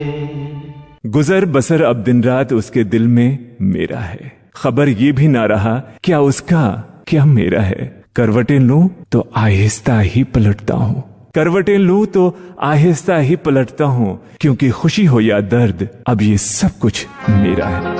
गुजर बसर अब दिन रात उसके दिल में मेरा है, खबर ये भी ना रहा क्या उसका क्या मेरा है। करवटें लूं तो आहिस्ता ही पलटता हूँ, करवटें लूं तो आहिस्ता ही पलटता हूँ, क्योंकि खुशी हो या दर्द अब ये सब कुछ मेरा है।